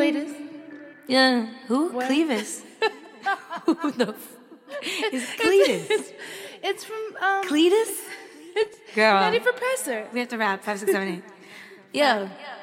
Cletus. Yeah. Who? What? Clevis. Who the is Cletus? It's from Cletus? It's Girl. Nutty Professor. We have to wrap. 5, 6, 7, 8. Yo.